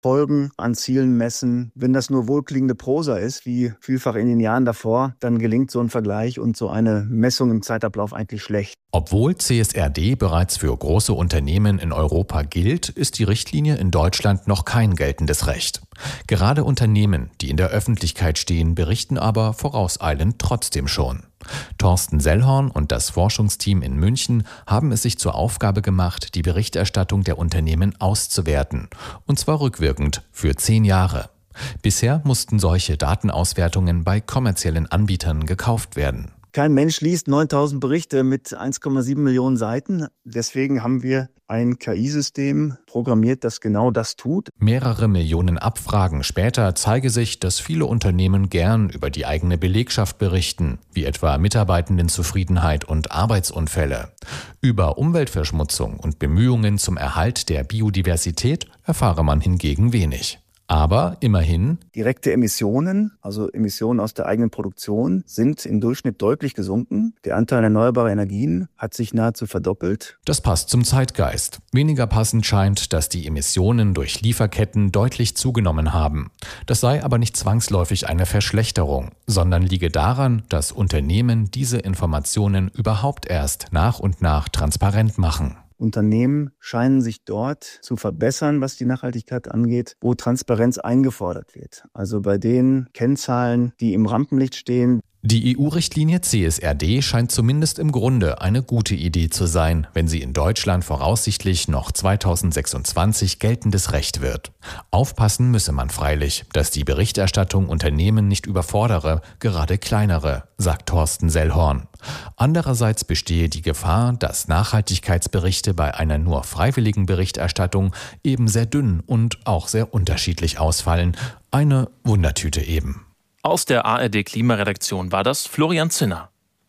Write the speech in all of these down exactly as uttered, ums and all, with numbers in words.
Folgen an Zielen messen. Wenn das nur wohlklingende Prosa ist, wie vielfach in den Jahren davor, dann gelingt so ein Vergleich und so eine Messung im Zeitablauf eigentlich schlecht. Obwohl C S R D bereits für große Unternehmen in Europa gilt, ist die Richtlinie in Deutschland noch kein geltendes Recht. Gerade Unternehmen, die in der Öffentlichkeit stehen, berichten aber vorauseilend trotzdem schon. Thorsten Sellhorn und das Forschungsteam in München haben es sich zur Aufgabe gemacht, die Berichterstattung der Unternehmen auszuwerten. Und zwar rückwirkend für zehn Jahre. Bisher mussten solche Datenauswertungen bei kommerziellen Anbietern gekauft werden. Kein Mensch liest neuntausend Berichte mit eins Komma sieben Millionen Seiten. Deswegen haben wir ein K I-System programmiert, das genau das tut. Mehrere Millionen Abfragen später zeige sich, dass viele Unternehmen gern über die eigene Belegschaft berichten, wie etwa Mitarbeitendenzufriedenheit und Arbeitsunfälle. Über Umweltverschmutzung und Bemühungen zum Erhalt der Biodiversität erfahre man hingegen wenig. Aber immerhin, direkte Emissionen, also Emissionen aus der eigenen Produktion, sind im Durchschnitt deutlich gesunken. Der Anteil erneuerbarer Energien hat sich nahezu verdoppelt. Das passt zum Zeitgeist. Weniger passend scheint, dass die Emissionen durch Lieferketten deutlich zugenommen haben. Das sei aber nicht zwangsläufig eine Verschlechterung, sondern liege daran, dass Unternehmen diese Informationen überhaupt erst nach und nach transparent machen. Unternehmen scheinen sich dort zu verbessern, was die Nachhaltigkeit angeht, wo Transparenz eingefordert wird. Also bei den Kennzahlen, die im Rampenlicht stehen. Die E U-Richtlinie C S R D scheint zumindest im Grunde eine gute Idee zu sein, wenn sie in Deutschland voraussichtlich noch zweitausendsechsundzwanzig geltendes Recht wird. Aufpassen müsse man freilich, dass die Berichterstattung Unternehmen nicht überfordere, gerade kleinere, sagt Thorsten Sellhorn. Andererseits bestehe die Gefahr, dass Nachhaltigkeitsberichte bei einer nur freiwilligen Berichterstattung eben sehr dünn und auch sehr unterschiedlich ausfallen. Eine Wundertüte eben. Aus der A R D-Klimaredaktion war das Florian Zinner.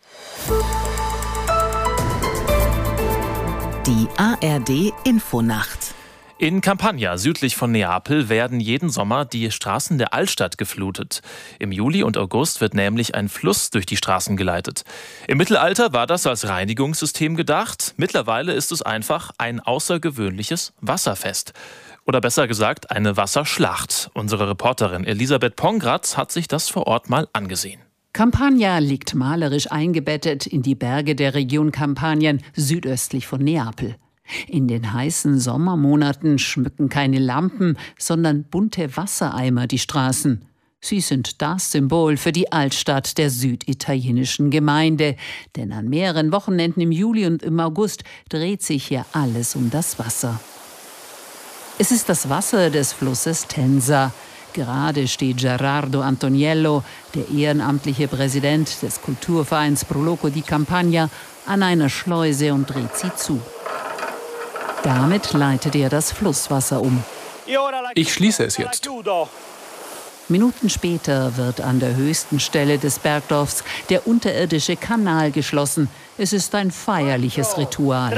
Die A R D-Infonacht. In Campania, südlich von Neapel, werden jeden Sommer die Straßen der Altstadt geflutet. Im Juli und August wird nämlich ein Fluss durch die Straßen geleitet. Im Mittelalter war das als Reinigungssystem gedacht. Mittlerweile ist es einfach ein außergewöhnliches Wasserfest. Oder besser gesagt, eine Wasserschlacht. Unsere Reporterin Elisabeth Pongratz hat sich das vor Ort mal angesehen. Campania liegt malerisch eingebettet in die Berge der Region Kampanien südöstlich von Neapel. In den heißen Sommermonaten schmücken keine Lampen, sondern bunte Wassereimer die Straßen. Sie sind das Symbol für die Altstadt der süditalienischen Gemeinde. Denn an mehreren Wochenenden im Juli und im August dreht sich hier alles um das Wasser. Es ist das Wasser des Flusses Tenza. Gerade steht Gerardo Antoniello, der ehrenamtliche Präsident des Kulturvereins Pro Loco di Campania, an einer Schleuse und dreht sie zu. Damit leitet er das Flusswasser um. Ich schließe es jetzt. Minuten später wird an der höchsten Stelle des Bergdorfs der unterirdische Kanal geschlossen. Es ist ein feierliches Ritual.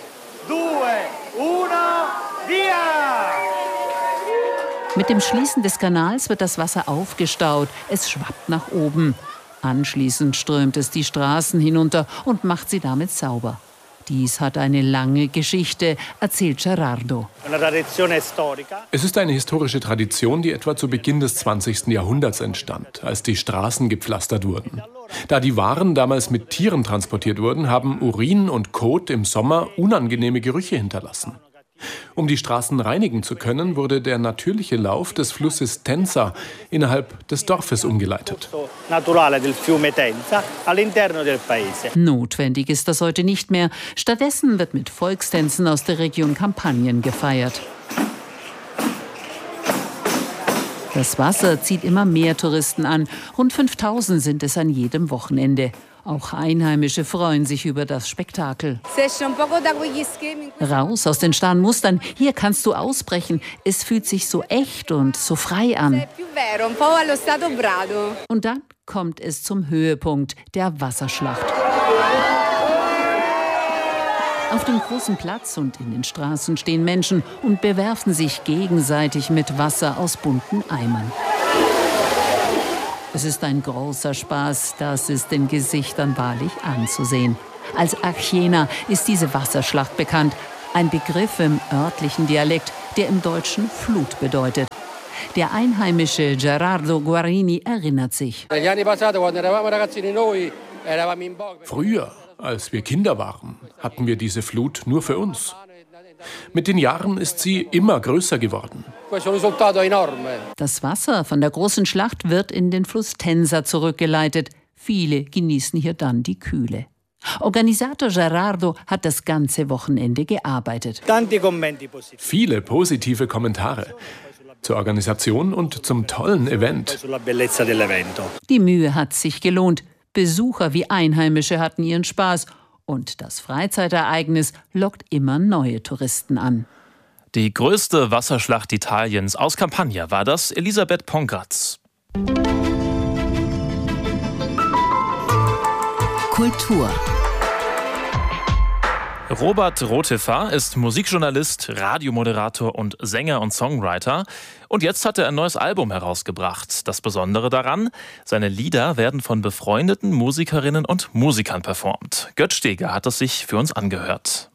Mit dem Schließen des Kanals wird das Wasser aufgestaut. Es schwappt nach oben. Anschließend strömt es die Straßen hinunter und macht sie damit sauber. Dies hat eine lange Geschichte, erzählt Gerardo. Es ist eine historische Tradition, die etwa zu Beginn des zwanzigsten Jahrhunderts entstand, als die Straßen gepflastert wurden. Da die Waren damals mit Tieren transportiert wurden, haben Urin und Kot im Sommer unangenehme Gerüche hinterlassen. Um die Straßen reinigen zu können, wurde der natürliche Lauf des Flusses Tenza innerhalb des Dorfes umgeleitet. Notwendig ist das heute nicht mehr. Stattdessen wird mit Volkstänzen aus der Region Kampanien gefeiert. Das Wasser zieht immer mehr Touristen an. Rund fünftausend sind es an jedem Wochenende. Auch Einheimische freuen sich über das Spektakel. Raus aus den starren Mustern. Hier kannst du ausbrechen. Es fühlt sich so echt und so frei an. Und dann kommt es zum Höhepunkt der Wasserschlacht. Auf dem großen Platz und in den Straßen stehen Menschen und bewerfen sich gegenseitig mit Wasser aus bunten Eimern. Es ist ein großer Spaß, das ist den Gesichtern wahrlich anzusehen. Als Archena ist diese Wasserschlacht bekannt, ein Begriff im örtlichen Dialekt, der im Deutschen Flut bedeutet. Der einheimische Gerardo Guarini erinnert sich. Früher, als wir Kinder waren, hatten wir diese Flut nur für uns. Mit den Jahren ist sie immer größer geworden. Das Wasser von der großen Schlacht wird in den Fluss Tensa zurückgeleitet. Viele genießen hier dann die Kühle. Organisator Gerardo hat das ganze Wochenende gearbeitet. Viele positive Kommentare zur Organisation und zum tollen Event. Die Mühe hat sich gelohnt. Besucher wie Einheimische hatten ihren Spaß. Und das Freizeitereignis lockt immer neue Touristen an. Die größte Wasserschlacht Italiens aus Campania war das, Elisabeth Pongratz. Kultur. Robert Rotefer ist Musikjournalist, Radiomoderator und Sänger und Songwriter. Und jetzt hat er ein neues Album herausgebracht. Das Besondere daran, seine Lieder werden von befreundeten Musikerinnen und Musikern performt. Götz Steger hat es sich für uns angehört.